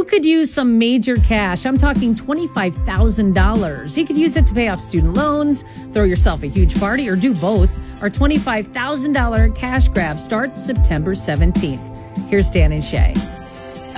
You could use some major cash. I'm talking $25,000. You could use it to pay off student loans, throw yourself a huge party, or do both. Our $25,000 cash grab starts September 17th. Here's Dan and Shay.